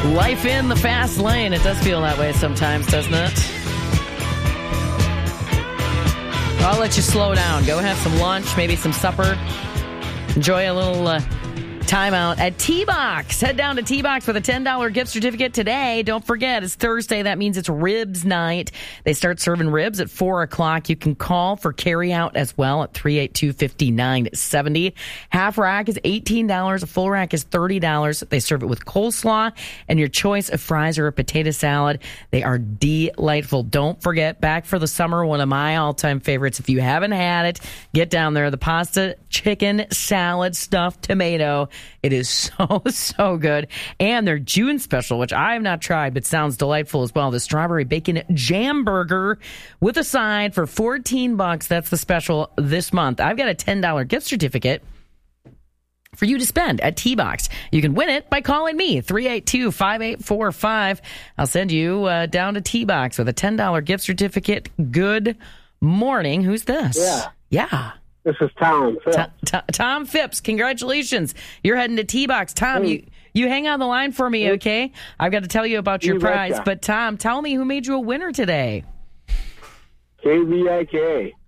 Life in the fast lane. It does feel that way sometimes, doesn't it? I'll let you slow down. Go have some lunch, maybe some supper. Enjoy a little time out at T-Box. Head down to T-Box with a $10 gift certificate today. Don't forget, it's Thursday. That means it's ribs night. They start serving ribs at 4 o'clock. You can call for carry out as well at 382-5970. Half rack is $18. A full rack is $30. They serve it with coleslaw and your choice of fries or a potato salad. They are delightful. Don't forget, back for the summer, one of my all-time favorites. If you haven't had it, get down there. The pasta, chicken, salad, stuffed tomato. It is so good. And their June special, which I have not tried, but sounds delightful as well. The strawberry bacon jam burger with a side for $14. That's the special this month. I've got a $10 gift certificate for you to spend at T-Box. You can win it by calling me, 382-5845. I'll send you down to T-Box with a $10 gift certificate. Good morning. Who's this? Yeah. This is Tom Phipps. Tom Phipps, congratulations. You're heading to T-Box. Tom, you hang on the line for me, okay? I've got to tell you about your prize. But, Tom, tell me who made you a winner today. KVIK.